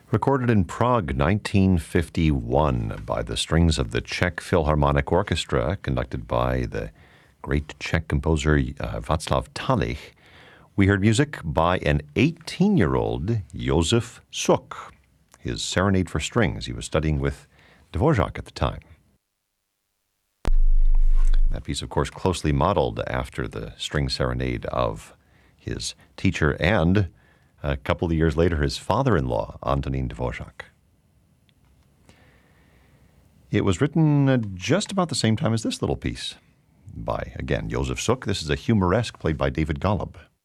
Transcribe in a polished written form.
Recorded in Prague, 1951, by the strings of the Czech Philharmonic Orchestra, conducted by the great Czech composer Václav Talich, we heard music by an 18-year-old Josef Suk, his Serenade for Strings. He was studying with Dvorak at the time. That piece, of course, closely modeled after the string serenade of his teacher and, a couple of years later, his father-in-law, Antonín Dvořák. It was written just about the same time as this little piece by, again, Josef Suk. This is a humoresque played by David Golub.